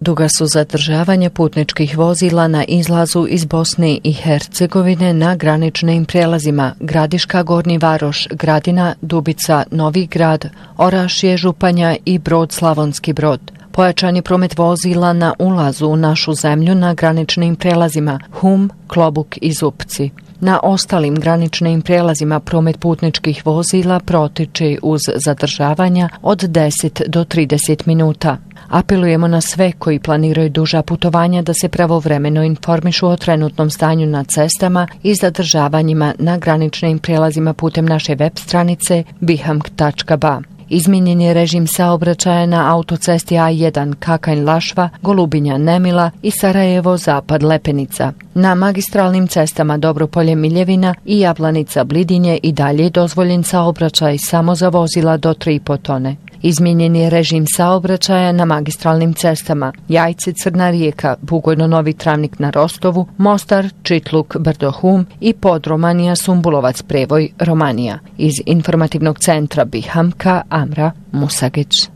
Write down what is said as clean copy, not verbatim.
Duga su zadržavanja putničkih vozila na izlazu iz Bosne i Hercegovine na graničnim prijelazima Gradiška, Gornji Varoš, Gradina, Dubica, Novi Grad, Orašje, Županja i Brod, Slavonski Brod. Pojačan je promet vozila na ulazu u našu zemlju na graničnim prijelazima Hum, Klobuk i Zupci. Na ostalim graničnim prijelazima promet putničkih vozila protiče uz zadržavanja od 10 do 30 minuta. Apelujemo na sve koji planiraju duža putovanja da se pravovremeno informišu o trenutnom stanju na cestama i zadržavanjima na graničnim prijelazima putem naše web stranice bihamk.ba. Izmijenjen je režim saobraćaja na autocesti A1 Kakanj-Lašva, Golubinja-Nemila i Sarajevo-Zapad-Lepenica. Na magistralnim cestama Dobropolje-Miljevina i Jablanica-Blidinje i dalje je dozvoljen saobraćaj samo za vozila do 3,5 tone. Izmijenjen je režim saobraćaja na magistralnim cestama Jajce-Crna Rijeka, Bugojno-Novi Travnik na Rostovu, Mostar, Čitluk, Brdo-Hum i Podromanija-Sumbulovac Prevoj, Romanija. Iz informativnog centra Bihamka, Amra Musagić.